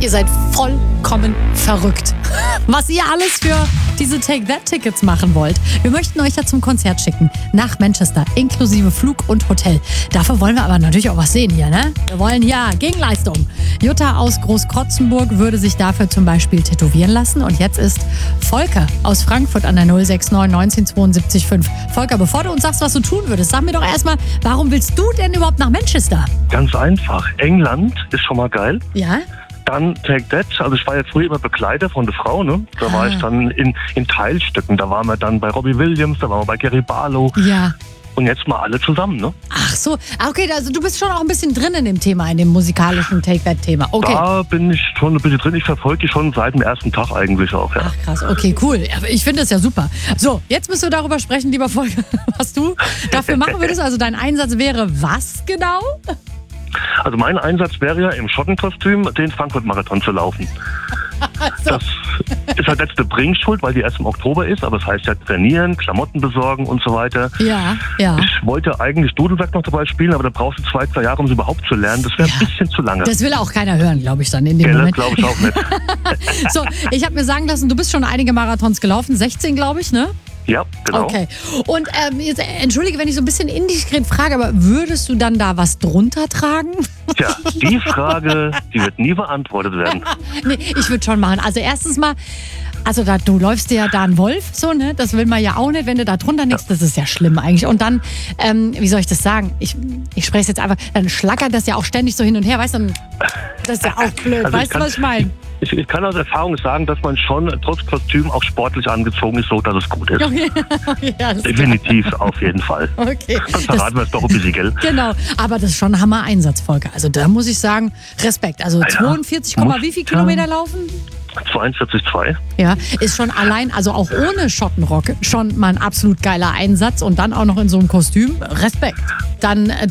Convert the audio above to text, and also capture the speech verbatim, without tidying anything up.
Ihr seid vollkommen verrückt. Was ihr alles für diese Take-That-Tickets machen wollt. Wir möchten euch ja zum Konzert schicken. Nach Manchester, inklusive Flug und Hotel. Dafür wollen wir aber natürlich auch was sehen hier, ne? Wir wollen ja Gegenleistung. Jutta aus Großkrotzenburg würde sich dafür zum Beispiel tätowieren lassen. Und jetzt ist Volker aus Frankfurt an der null sechs neun neunzehn zweiundsiebzig fünf. Volker, bevor du uns sagst, was du tun würdest, sag mir doch erstmal, warum willst du denn überhaupt nach Manchester? Ganz einfach. England ist schon mal geil. Ja? Dann Take That, also ich war ja früher immer Begleiter von der Frau, ne? Da Ah. war ich dann in, in Teilstücken. Da waren wir dann bei Robbie Williams, da waren wir bei Gary Barlow. Ja. Und jetzt mal alle zusammen, ne? Ach so, Ah, okay, also du bist schon auch ein bisschen drin in dem Thema, in dem musikalischen Take-That-Thema. Okay. Da bin ich schon ein bisschen drin. Ich verfolge die schon seit dem ersten Tag eigentlich auch, ja. Ach krass, okay, cool. Ja, ich finde das ja super. So, jetzt müssen wir darüber sprechen, lieber Volker, was du dafür machen würdest. Also dein Einsatz wäre was genau? Also mein Einsatz wäre ja im Schottenkostüm den Frankfurt-Marathon zu laufen. Also, Das ist halt letzte Bringschuld, weil die erst im Oktober ist, aber es heißt ja trainieren, Klamotten besorgen und so weiter. ja, ja. Ich wollte eigentlich Dudelsack noch dabei spielen, aber da brauchst du zwei, zwei Jahre, um es überhaupt zu lernen. Das wäre Ja. ein bisschen zu lange. Das will auch keiner hören, glaube ich, dann in dem Ja, das Moment. glaube ich auch nicht. So, ich habe mir sagen lassen, du bist schon einige Marathons gelaufen, sechzehn, glaube ich, ne? Ja, genau. Okay. Und ähm, jetzt, äh, entschuldige, wenn ich so ein bisschen indiskret frage, aber würdest du dann da was drunter tragen? Tja, die Frage, die wird nie beantwortet werden. Nee, ich würde schon machen. Also erstens mal, also da, du läufst dir ja da ein Wolf, so, ne? Das will man ja auch nicht, wenn du da drunter nichts, das ist ja schlimm eigentlich. Und dann, ähm, wie soll ich das sagen? Ich, ich spreche es jetzt einfach, dann schlackert das ja auch ständig so hin und her, weißt du? Dann- Das ist ja auch blöd, Also ich weißt du, kann- was ich meine? Ich, ich kann aus Erfahrung sagen, dass man schon trotz Kostüm auch sportlich angezogen ist, so dass es gut ist. Ja, alles klar. Definitiv, auf jeden Fall. Okay. Dann verraten wir es doch ein bisschen, gell? Genau, aber das ist schon ein Hammer-Einsatz, Volker. Also da muss ich sagen, Respekt. Also ja. zweiundvierzig, Muss- wie viel Kilometer laufen? zweiundvierzig Komma zwei. Ja, ist schon allein, also auch ohne Schottenrock, schon mal ein absolut geiler Einsatz und dann auch noch in so einem Kostüm. Respekt. Dann äh,